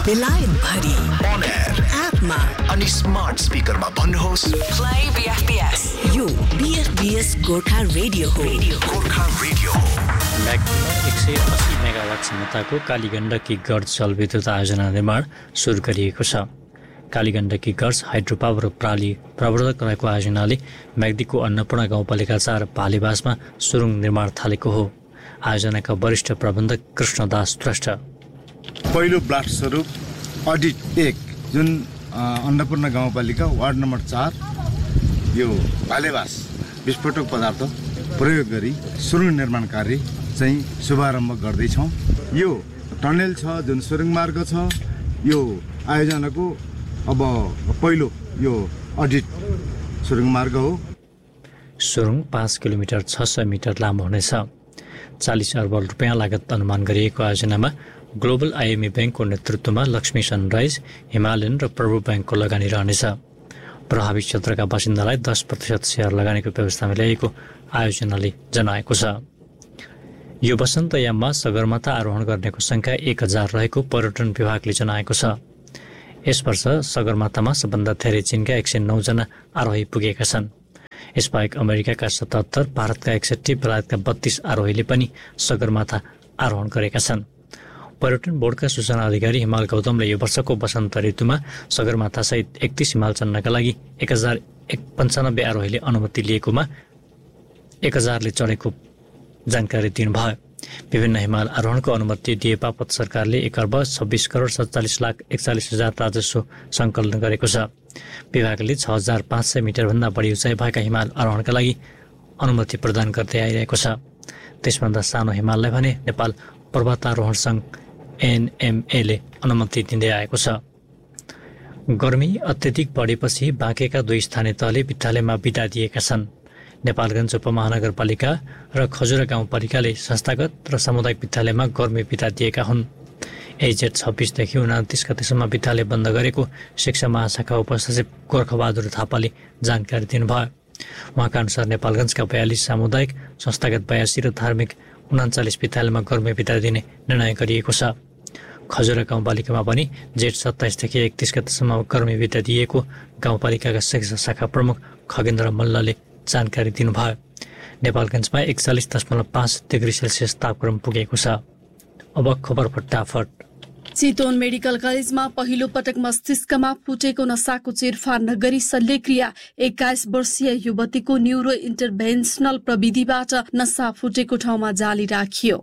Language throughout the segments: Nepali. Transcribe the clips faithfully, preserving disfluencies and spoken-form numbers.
बेलायत भरि on air एपमा अनि स्मार्ट स्पिकरमा भन्नुहोस् प्ले बीएफबीएस। यो बीएफबीएस गोर्खा रेडियो हो। गोर्खा रेडियो म्याग्दीमा एक सय अस्सी मेगावाट क्षमताको कालीगण्डकी गर्ज जलविद्युत आयोजना निर्माण सुरु गरिएको छ। कालीगण्डकी गर्ज हाइड्रो पावर प्रणाली प्रवर्धक रहेको आयोजनाले म्याग्दीको अन्नपूर्ण गाउँपालिका चार भालेबासमा सुरुङ निर्माण थालेको हो। आयोजनाका वरिष्ठ प्रबन्धक कृष्णदास श्रेष्ठ पहिलो ब्लास्ट स्वरूप अडिट एक जुन अन्नपूर्ण गाउँपालिका वार्ड नम्बर चार यो भालेबास विस्फोटक पदार्थ प्रयोग गरी सुरुङ निर्माण कार्य चाहिँ शुभारम्भ गर्दैछौँ। यो टनेल छ जुन सुरुङ मार्ग छ, यो आयोजनाको अब पहिलो यो अडिट सुरुङ मार्ग हो। सुरुङ पाँच किलोमिटर छ सय मिटर लामो हुनेछ। चालिस अर्ब रुपियाँ लागत अनुमान गरिएको आयोजनामा ग्लोबल आइएमए ब्याङ्कको नेतृत्वमा लक्ष्मी सनराइज, हिमालयन र प्रभु ब्याङ्कको लगानी रहनेछ। प्रभावित क्षेत्रका बासिन्दालाई दस प्रतिशत सेयर लगानीको व्यवस्था मिलाइएको आयोजनाले जनाएको छ। यो वसन्तयाममा सगरमाथा आरोहण गर्नेको संख्या एक हजार रहेको पर्यटन विभागले जनाएको छ। यस वर्ष सगरमाथामा सबभन्दा धेरै चीनका एक सय नौजना आरोही पुगेका छन्। यसबाहेक अमेरिकाका सतहत्तर, भारतका एकसठी, बेलायतका बत्तीस आरोहीले पनि सगरमाथा आरोहण गरेका छन्। पर्यटन बोर्डका सूचना अधिकारी हिमाल गौतमले यो वर्षको वसन्त ऋतुमा सगरमाथा सहित एकतीस हिमाल चढ्नका लागि एक हजार एक पन्चानब्बे आरोहीले अनुमति लिएकोमा एक हजारले चढेको जानकारी दिनुभयो। विभिन्न हिमाल आरोहणको अनुमति दिए बापत सरकारले एक अर्ब छब्बिस करोड सत्तालिस लाख एकचालिस हजार राजस्व सङ्कलन गरेको छ। विभागले छ हजार पाँच सय मिटरभन्दा बढी उचाइ भएका हिमाल आरोहणका लागि अनुमति प्रदान गर्दै आइरहेको छ। त्यसभन्दा सानो हिमाललाई भने नेपाल पर्वतारोहण सङ्घ एनएमएले अनुमति दिँदै आएको छ। गर्मी अत्यधिक बढेपछि बाँकेका दुई स्थानीय तहले विद्यालयमा बिदा दिएका छन्। नेपालगञ्ज उपमहानगरपालिका र खजुरा गाउँपालिकाले संस्थागत र सामुदायिक विद्यालयमा गर्मी बिदा दिएका हुन्। एजेड छब्बिसदेखि उनातिस गतेसम्म विद्यालय बन्द गरेको शिक्षा महाशाखा उपसचिव गोर्खबहादुर थापाले जानकारी दिनुभयो। उहाँका अनुसार नेपालगञ्जका बयालिस सामुदायिक, संस्थागत बयासी र धार्मिक उनाचालिस विद्यालयमा गर्मी बिदा दिने निर्णय गरिएको छ। खजुरा गाउँपालिकामा पनि जेठ सत्ताइसदेखि एकतिस गतेसम्म गर्मी बिदा दिएको गाउँपालिकाका शिक्षा शाखा प्रमुख खगेन्द्र मल्लले जानकारी दिनुभयो। नेपालगञ्जमा एकचालिस दशमलव पाँच डिग्री सेल्सियस तापक्रम पुगेको छ। अब खबर फटाफट। चितवन मेडिकल कलेजमा पहिलो पटक मस्तिष्कमा फुटेको नसाको चिरफार नगरी शल्यक्रिया। एक्काइस वर्षीय युवतीको न्युरो इन्टरभेन्सनल प्रविधिबाट नसा फुटेको ठाउँमा जाली राखियो।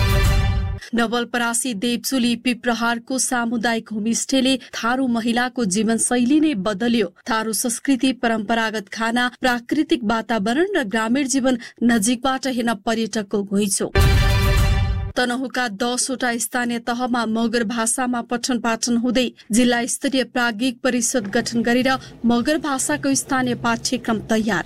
नवलपरासी देवचुली पिप्रहारको सामुदायिक होमस्टेले थारू महिलाको जीवनशैली नै बदल्यो। थारू संस्कृति, परम्परागत खाना, प्राकृतिक वातावरण र ग्रामीण जीवन नजिकबाट हेर्न पर्यटकको घुइँचो। तनहुँका दसवटा स्थानीय तहमा मगर भाषामा पठन पाठन हुँदै जिल्ला स्तरीय प्राज्ञिक परिषद गठन गरेर मगर भाषाको स्थानीय पाठ्यक्रम तयार।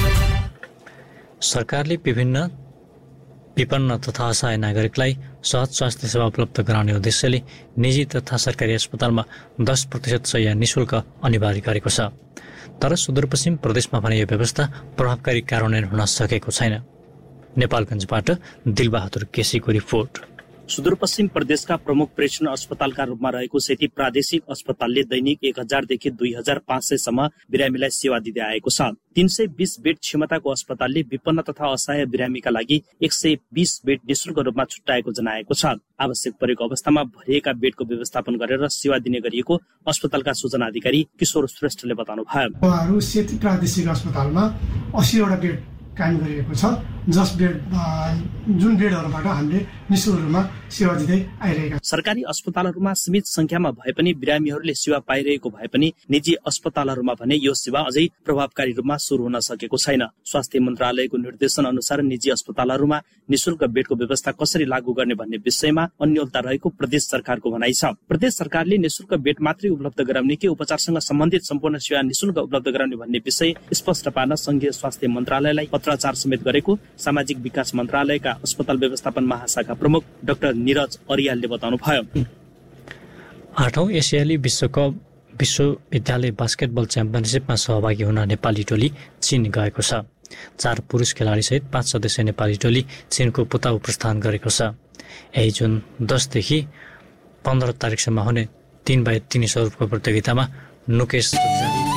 सरकारले विभिन्न विपन्न तथा असहाय नागरिकलाई सहज स्वास्थ्य सेवा उपलब्ध गराउने उद्देश्यले निजी तथा सरकारी अस्पतालमा दस प्रतिशत शय्या निःशुल्क अनिवार्य गरेको छ। तर सुदूरपश्चिम प्रदेशमा भने यो व्यवस्था प्रभावकारी कार्यान्वयन हुन सकेको छैन। नेपालगञ्जबाट दिलबहादुर केसीको रिपोर्ट। सुदूरपश्चिम प्रदेशका प्रमुख प्रेषण अस्पतालका रूपमा रहेको सेती प्रादेशिक अस्पतालले दैनिक एक हजारदेखि दुई हजार पाँच सयसम्म बिरामीलाई सेवा दिँदै आएको छ। तीन सय बीस बेड क्षमताको अस्पतालले विपन्न तथा असहाय बिरामीका लागि एक सय बीस बेड निःशुल्क रूपमा छुट्याएको जनाएको छ। आवश्यक परेको अवस्थामा भरिएका बेडको व्यवस्थापन गरेर सेवा दिने गरिएको अस्पतालका सूचना अधिकारी किशोर श्रेष्ठले बताउनुभयो। सेती प्रादेशिक अस्पतालमा अस्सीवटा बेड कायम गरिएको छ, जस बेड जुन बेडहरूबाट हामीले निःशुल्क रूपमा सेवा दिँदै आइरहेका छौँ। सरकारी अस्पतालहरूमा सीमित संख्यामा भए पनि बिरामीहरूले सेवा पाइरहेको भए पनि निजी अस्पतालहरूमा भने यो सेवा अझै प्रभावकारी रूपमा सुरु हुन सकेको छैन। स्वास्थ्य मन्त्रालयको निर्देशन अनुसार निजी अस्पतालहरूमा निःशुल्क बेडको व्यवस्था कसरी लागू गर्ने भन्ने विषयमा अन्योलता रहेको प्रदेश सरकारको भनाइ छ। प्रदेश सरकारले निःशुल्क बेड मात्रै उपलब्ध गराउने कि उपचारसँग सम्बन्धित सम्पूर्ण सेवा निःशुल्क उपलब्ध गराउने भन्ने विषय स्पष्ट पार्न संघीय स्वास्थ्य मन्त्रालयलाई पत्राचार समेत गरेको सामाजिक विकास मन्त्रालयका अस्पताल व्यवस्थापन महाशाखा प्रमुख डाक्टर निरज अरियालले बताउनुभयो। आठौं एसियाली विश्वकप विश्वविद्यालय बास्केटबल च्याम्पियनसिपमा सहभागी हुन नेपाली टोली चीन गएको छ। चार पुरुष खेलाडीसहित पाँच सदस्यीय नेपाली टोली चीनको पुताउ प्रस्थान गरेको छ। यही जुन दसदेखि पन्ध्र तारिकसम्म हुने तीन बाई तीन स्वरूपको प्रतियोगितामा नुकेश